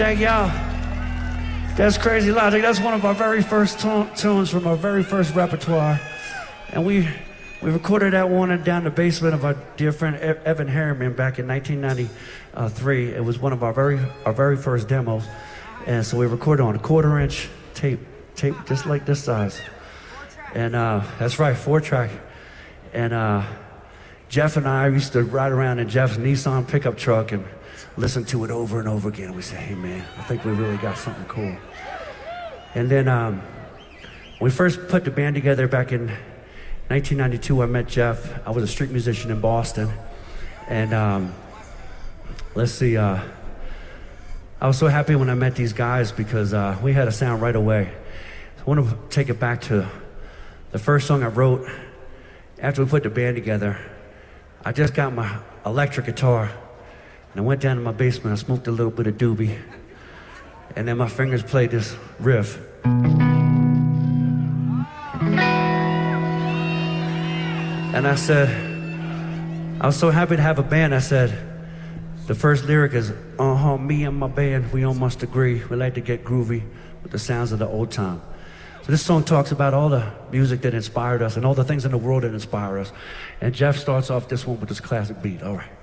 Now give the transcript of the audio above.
Thank y'all. That's Crazy Logic. That's one of our very first tunes from our very first repertoire. And we recorded that one down in the basement of our dear friend Evan Harriman back in 1993. It was one of our very first demos. And so we recorded on a 1/4-inch tape just like this size. And that's right, 4-track. And Jeff and I used to ride around in Jeff's Nissan pickup truck and listen to it over and over again. We said, hey man, I think we really got something cool. And then when we first put the band together back in 1992, I met Jeff. I was a street musician in Boston. And let's see, I was so happy when I met these guys because we had a sound right away. So I want to take it back to the first song I wrote after we put the band together. I just got my electric guitar and I went down to my basement. I smoked a little bit of doobie, and then my fingers played this riff. And I said, I was so happy to have a band. I said, the first lyric is, me and my band, we almost agree. We like to get groovy with the sounds of the old time. So this song talks about all the music that inspired us and all the things in the world that inspire us. And Jeff starts off this one with this classic beat. All right.